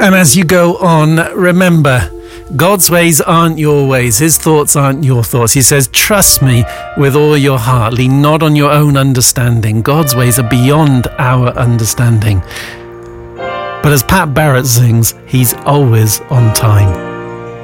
And as you go on, remember, God's ways aren't your ways. His thoughts aren't your thoughts. He says, trust me with all your heart. Lean not on your own understanding. God's ways are beyond our understanding. But as Pat Barrett sings, he's always on time.